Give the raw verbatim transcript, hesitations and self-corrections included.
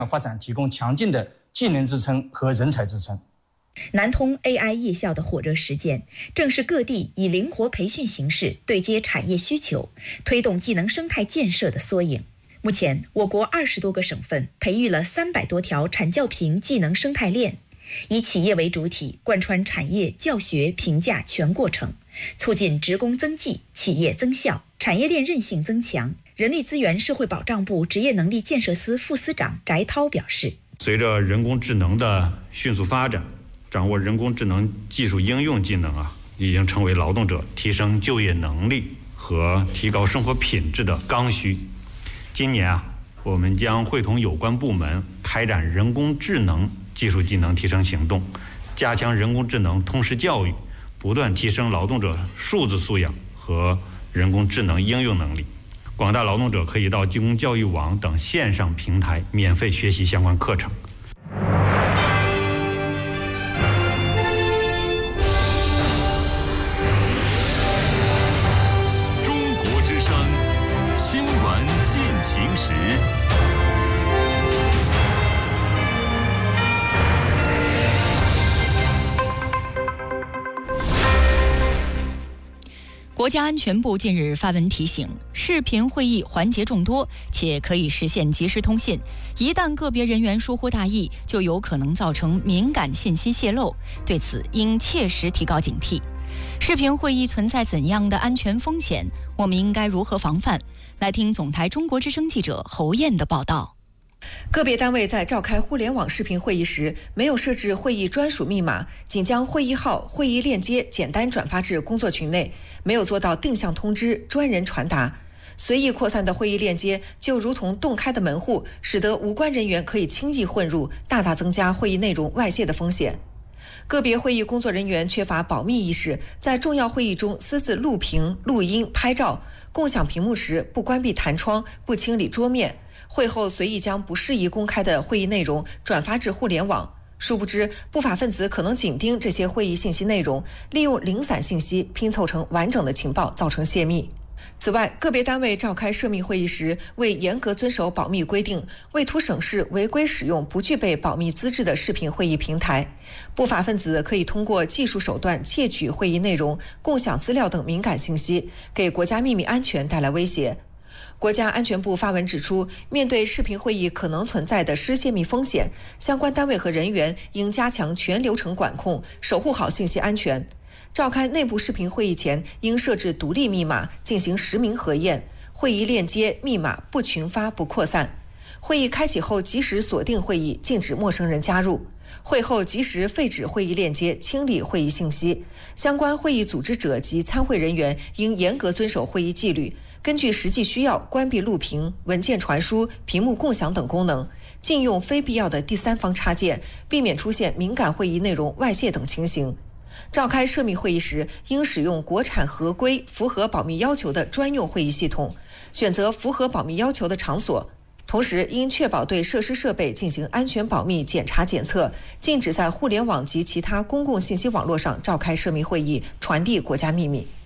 发展提供强劲的技能支撑和人才支撑。 南通 A I 夜校的火热实践，正是各地以灵活培训形式对接产业需求，推动技能生态建设的缩影。目前，我国二十多个省份培育了三百多条产教评技能生态链，以企业为主体，贯穿产业、教学、评价全过程，促进职工增技、企业增效、产业链韧性增强。人力资源社会保障部职业能力建设司副司长翟涛表示， 随着人工智能的迅速发展，掌握人工智能技术应用技能啊，已经成为劳动者提升就业能力和提高生活品质的刚需。今年啊，我们将会同有关部门开展人工智能技术技能提升行动，加强人工智能通识教育，不断提升劳动者数字素养和人工智能应用能力。广大劳动者可以到技工教育网等线上平台免费学习相关课程。 行时， 国家安全部近日发文提醒，视频会议环节众多，且可以实现即时通信，一旦个别人员疏忽大意，就有可能造成敏感信息泄露，对此应切实提高警惕。视频会议存在怎样的安全风险？我们应该如何防范？来听总台中国之声记者侯燕的报道。 个别单位在召开互联网视频会议时，没有设置会议专属密码，仅将会议号、会议链接简单转发至工作群内，没有做到定向通知、专人传达。随意扩散的会议链接就如同洞开的门户，使得无关人员可以轻易混入，大大增加会议内容外泄的风险。个别会议工作人员缺乏保密意识，在重要会议中私自录屏、录音、拍照，共享屏幕时不关闭弹窗、不清理桌面，会后随意将不适宜公开的会议内容转发至互联网。殊不知，不法分子可能紧盯这些会议信息内容，利用零散信息拼凑成完整的情报，造成泄密。此外，个别单位召开涉密会议时，为严格遵守保密规定，为图省事违规使用不具备保密资质的视频会议平台，不法分子可以通过技术手段窃取会议内容、共享资料等敏感信息，给国家秘密安全带来威胁。国家安全部发文指出，面对视频会议可能存在的失泄密风险，相关单位和人员应加强全流程管控，守护好信息安全。召开内部视频会议前，应设置独立密码，进行实名核验。会议链接、密码不群发、不扩散。会议开启后，及时锁定会议，禁止陌生人加入。会后及时废止会议链接，清理会议信息。相关会议组织者及参会人员应严格遵守会议纪律，根据实际需要关闭录屏、文件传输、屏幕共享等功能，禁用非必要的第三方插件，避免出现敏感会议内容外泄等情形。召开涉密会议时，应使用国产合规、符合保密要求的专用会议系统，选择符合保密要求的场所。同时，应确保对设施设备进行安全保密检查检测，禁止在互联网及其他公共信息网络上召开涉密会议，传递国家秘密。